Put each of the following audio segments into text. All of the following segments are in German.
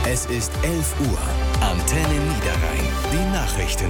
Es ist 11 Uhr. Antenne Niederrhein. Die Nachrichten.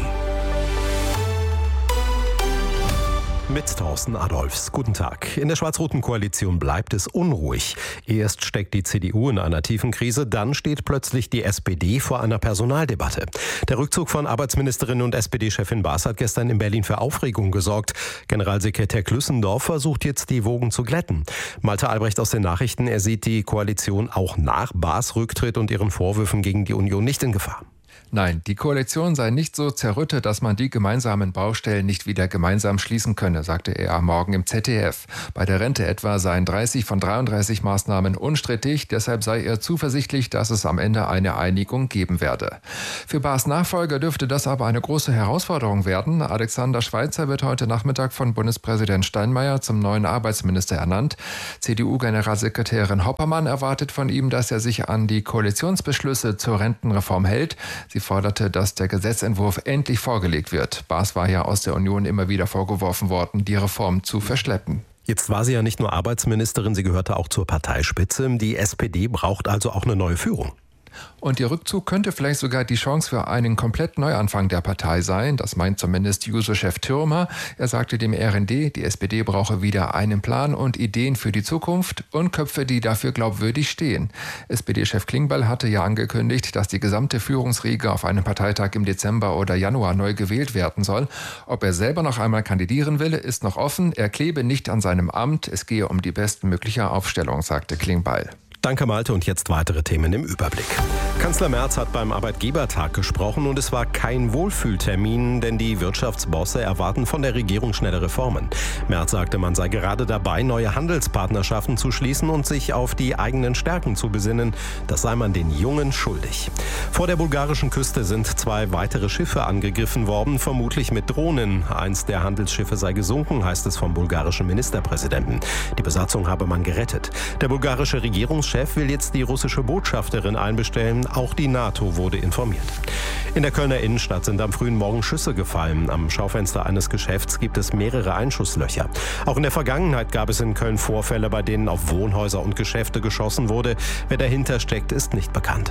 Mit Thorsten Adolphs. Guten Tag. In der schwarz-roten Koalition bleibt es unruhig. Erst steckt die CDU in einer tiefen Krise, dann steht plötzlich die SPD vor einer Personaldebatte. Der Rückzug von Arbeitsministerin und SPD-Chefin Baas hat gestern in Berlin für Aufregung gesorgt. Generalsekretär Klüssendorf versucht jetzt, die Wogen zu glätten. Malte Albrecht aus den Nachrichten, er sieht die Koalition auch nach Baas Rücktritt und ihren Vorwürfen gegen die Union nicht in Gefahr. Nein, die Koalition sei nicht so zerrüttet, dass man die gemeinsamen Baustellen nicht wieder gemeinsam schließen könne, sagte er am Morgen im ZDF. Bei der Rente etwa seien 30 von 33 Maßnahmen unstrittig, deshalb sei er zuversichtlich, dass es am Ende eine Einigung geben werde. Für Baas Nachfolger dürfte das aber eine große Herausforderung werden. Alexander Schweitzer wird heute Nachmittag von Bundespräsident Steinmeier zum neuen Arbeitsminister ernannt. CDU-Generalsekretärin Hoppermann erwartet von ihm, dass er sich an die Koalitionsbeschlüsse zur Rentenreform hält. Sie forderte, dass der Gesetzentwurf endlich vorgelegt wird. Baas war ja aus der Union immer wieder vorgeworfen worden, die Reform zu verschleppen. Jetzt war sie ja nicht nur Arbeitsministerin, sie gehörte auch zur Parteispitze. Die SPD braucht also auch eine neue Führung. Und ihr Rückzug könnte vielleicht sogar die Chance für einen komplett Neuanfang der Partei sein. Das meint zumindest Juso-Chef Thürmer. Er sagte dem RND, die SPD brauche wieder einen Plan und Ideen für die Zukunft und Köpfe, die dafür glaubwürdig stehen. SPD-Chef Klingbeil hatte ja angekündigt, dass die gesamte Führungsriege auf einem Parteitag im Dezember oder Januar neu gewählt werden soll. Ob er selber noch einmal kandidieren will, ist noch offen. Er klebe nicht an seinem Amt. Es gehe um die bestmögliche Aufstellung, sagte Klingbeil. Danke Malte und jetzt weitere Themen im Überblick. Kanzler Merz hat beim Arbeitgebertag gesprochen und es war kein Wohlfühltermin, denn die Wirtschaftsbosse erwarten von der Regierung schnelle Reformen. Merz sagte, man sei gerade dabei, neue Handelspartnerschaften zu schließen und sich auf die eigenen Stärken zu besinnen. Das sei man den Jungen schuldig. Vor der bulgarischen Küste sind 2 weitere Schiffe angegriffen worden, vermutlich mit Drohnen. Eins der Handelsschiffe sei gesunken, heißt es vom bulgarischen Ministerpräsidenten. Die Besatzung habe man gerettet. Der bulgarische Regierungschef will jetzt die russische Botschafterin einbestellen. Auch die NATO wurde informiert. In der Kölner Innenstadt sind am frühen Morgen Schüsse gefallen. Am Schaufenster eines Geschäfts gibt es mehrere Einschusslöcher. Auch in der Vergangenheit gab es in Köln Vorfälle, bei denen auf Wohnhäuser und Geschäfte geschossen wurde. Wer dahinter steckt, ist nicht bekannt.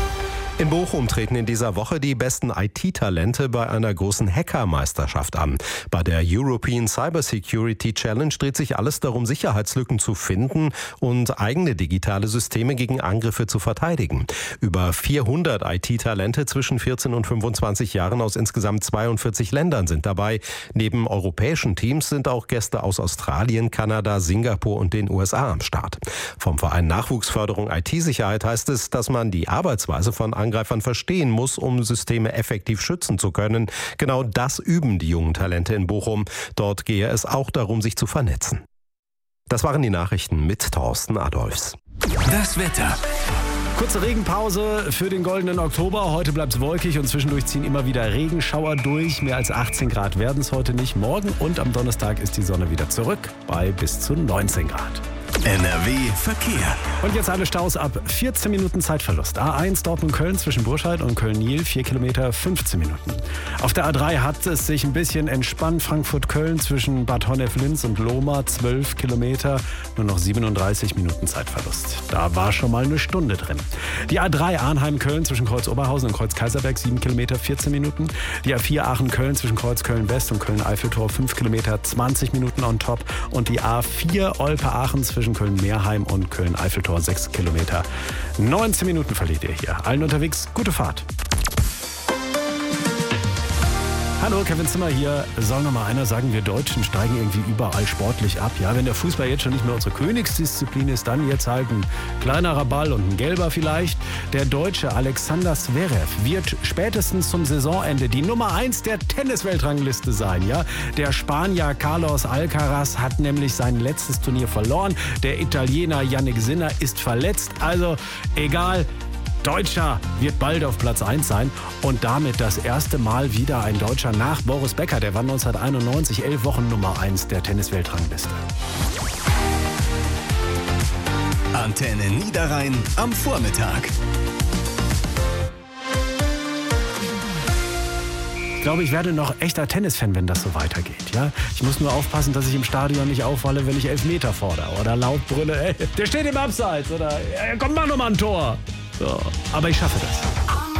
In Bochum treten in dieser Woche die besten IT-Talente bei einer großen Hackermeisterschaft an. Bei der European Cybersecurity Challenge dreht sich alles darum, Sicherheitslücken zu finden und eigene digitale Systeme gegen Angriffe zu verteidigen. Über 400 IT-Talente zwischen 14 und 25 Jahren aus insgesamt 42 Ländern sind dabei. Neben europäischen Teams sind auch Gäste aus Australien, Kanada, Singapur und den USA am Start. Vom Verein Nachwuchsförderung IT-Sicherheit heißt es, dass man die Arbeitsweise von Angreifern verstehen muss, um Systeme effektiv schützen zu können. Genau das üben die jungen Talente in Bochum. Dort gehe es auch darum, sich zu vernetzen. Das waren die Nachrichten mit Thorsten Adolphs. Das Wetter. Kurze Regenpause für den goldenen Oktober. Heute bleibt es wolkig und zwischendurch ziehen immer wieder Regenschauer durch. Mehr als 18 Grad werden es heute nicht. Morgen und am Donnerstag ist die Sonne wieder zurück bei bis zu 19 Grad. NRW Verkehr. Und jetzt alle Staus ab 14 Minuten Zeitverlust. A1 Dortmund-Köln zwischen Burscheid und Köln-Niel 4 Kilometer 15 Minuten. Auf der A3 hat es sich ein bisschen entspannt. Frankfurt-Köln zwischen Bad Honnef-Linz und Lohmar 12 Kilometer, nur noch 37 Minuten Zeitverlust. Da war schon mal eine Stunde drin. Die A3 Arnheim-Köln zwischen Kreuz-Oberhausen und Kreuz-Kaiserberg 7 Kilometer 14 Minuten. Die A4 Aachen-Köln zwischen Kreuz-Köln-West und Köln-Eiffeltor 5 Kilometer 20 Minuten on top. Und die A4 Olpe-Aachen zwischen Köln-Meerheim und Köln-Eiffeltor 6 Kilometer. 19 Minuten verliert ihr hier. Allen unterwegs, gute Fahrt. Hallo, Kevin Zimmer hier. Soll noch mal einer sagen, wir Deutschen steigen irgendwie überall sportlich ab. Ja, wenn der Fußball jetzt schon nicht mehr unsere Königsdisziplin ist, dann jetzt halt ein kleinerer Ball und ein gelber vielleicht. Der Deutsche Alexander Zverev wird spätestens zum Saisonende die Nummer 1 der Tennisweltrangliste sein. Ja, der Spanier Carlos Alcaraz hat nämlich sein letztes Turnier verloren. Der Italiener Jannik Sinner ist verletzt. Also egal. Deutscher wird bald auf Platz 1 sein und damit das erste Mal wieder ein Deutscher nach Boris Becker. Der war 1991 11 Wochen Nummer 1 der Tennisweltrangliste. Antenne Niederrhein am Vormittag. Ich glaube, ich werde noch echter Tennisfan, wenn das so weitergeht. Ja? Ich muss nur aufpassen, dass ich im Stadion nicht auffalle, wenn ich Elfmeter fordere oder laut brülle, ey, der steht im Abseits oder komm, mach noch mal ein Tor. Ja, aber ich schaffe das.